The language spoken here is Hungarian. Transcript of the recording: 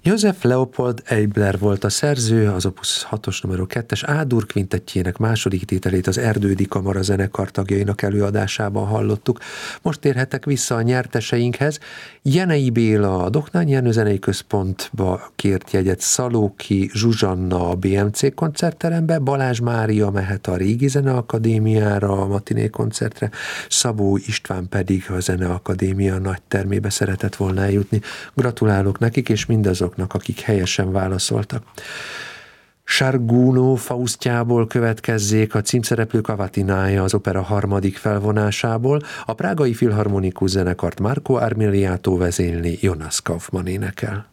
József Leopold Eibler volt a szerző, az Opus 6-os nr. 2-es A-dur kvintettjének második tételét az Erdődi Kamara zenekar tagjainak előadásában hallottuk. Most térhetek vissza a nyerteseinkhez. Jenei Béla a Doknány Jenő Zenei Központba kért jegyet, Szalóki Zsuzsanna a BMC koncertterembe, Balázs Mária mehet a Régi Zeneakadémiára a matiné koncertre, Szabó István pedig a Zeneakadémia nagy termébe szeretett volna eljutni. Gratulálok nekik és mindazoknak, akik helyesen válaszoltak. Sarguno Faustjából következzék a címszereplő Cavatinája az opera harmadik felvonásából, a prágai filharmonikus zenekart Marco Armiliato vezényli, Jonas Kaufmann énekel.